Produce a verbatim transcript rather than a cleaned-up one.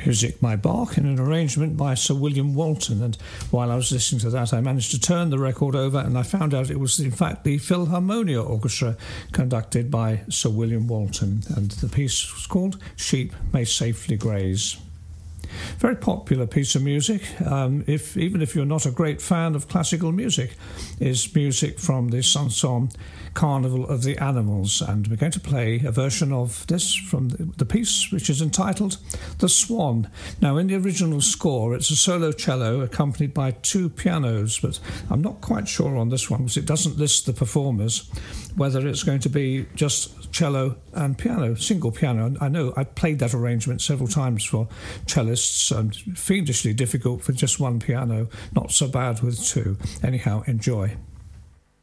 Music by Bach in an arrangement by Sir William Walton, and while I was listening to that I managed to turn the record over and I found out it was in fact the Philharmonia Orchestra conducted by Sir William Walton, and the piece was called Sheep May Safely Graze. Very popular piece of music, um, if even if you're not a great fan of classical music, is music from the Sanson Carnival of the Animals, and we're going to play a version of this from the, the piece, which is entitled The Swan. Now, in the original score, it's a solo cello accompanied by two pianos, but I'm not quite sure on this one because it doesn't list the performers, whether it's going to be just cello and piano, single piano. I know I've played that arrangement several times for cellists, and fiendishly difficult for just one piano, not so bad with two. Anyhow, enjoy.